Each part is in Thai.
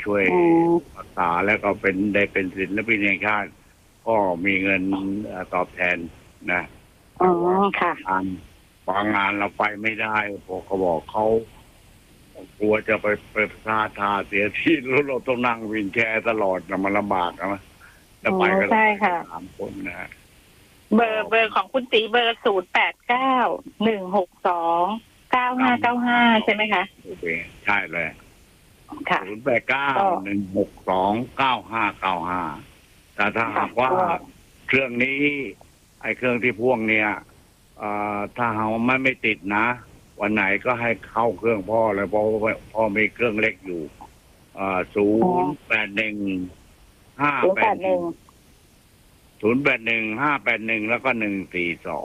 ช่วยรักษาแล้วก็เป็นศิลปินแห่งชาติก็มีเงินตอบแทนนะอ๋อค่ะบางงานเราไปไม่ได้พอเขาบอกเขากลัวจะไปพลาดท่าเสียที่เราต้องนั่งวินแชร์ตลอดนะมันลำบากนะจะไปกัน3 คนนะฮะเบอร์ของคุณตีเบอร์0891629595ใช่ไหมคะโอเคใช่เลยค่ะ 0891629595แต่ถ้าหากว่าเครื่องนี้ไอ้เครื่องที่พ่วงเนี่ยถ้าหากไม่ติดนะวันไหนก็ให้เข้าเครื่องพ่อเลยเพราะพ่อมีเครื่องเล็กอยู่081581แล้วก็142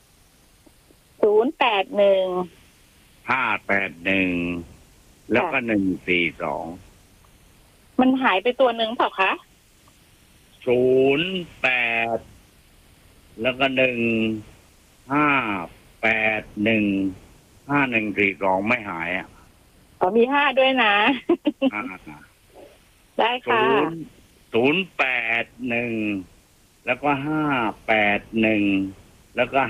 แล้วก็142 มันหายไปตัวหนึ่งเปล่าคะ 08แล้วก็15815142ไม่หายอ่ะมี5ด้วยนะได้ค่ะ 081แล้วก็581แล้วก็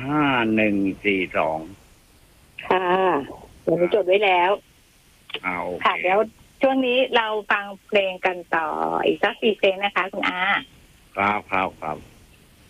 5142 ค่ะผมจดไว้แล้วค่ะเดี๋ยวช่วงนี้เราฟังเพลงกันต่ออีกสัก4 เพลงนะคะคุณอาครับ